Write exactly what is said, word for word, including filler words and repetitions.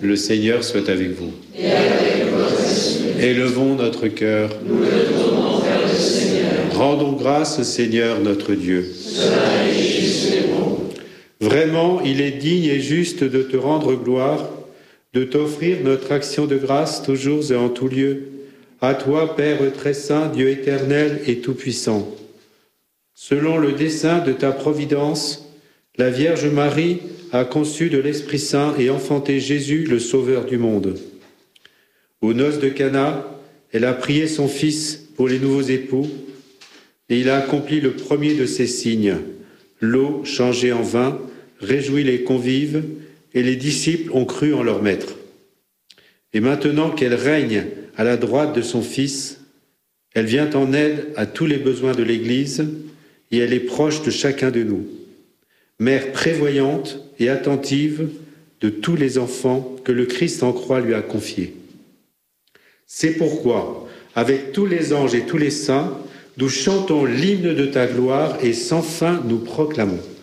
Le Seigneur soit avec vous. Et avec votre esprit. Élevons notre cœur. Nous le tournons vers le Seigneur. Rendons grâce au Seigneur notre Dieu. Cela est juste et bon. Vraiment, il est digne et juste de te rendre gloire, de t'offrir notre action de grâce toujours et en tout lieu. À toi, Père très saint, Dieu éternel et tout-puissant. Selon le dessein de ta providence, la Vierge Marie a conçu de l'Esprit Saint et enfanté Jésus, le Sauveur du monde. Aux noces de Cana, elle a prié son Fils pour les nouveaux époux, et il a accompli le premier de ces signes. L'eau, changée en vin, réjouit les convives, et les disciples ont cru en leur Maître. Et maintenant qu'elle règne à la droite de son Fils, elle vient en aide à tous les besoins de l'Église, et elle est proche de chacun de nous. Mère prévoyante et attentive de tous les enfants que le Christ en croix lui a confiés. C'est pourquoi, avec tous les anges et tous les saints, nous chantons l'hymne de ta gloire et sans fin nous proclamons.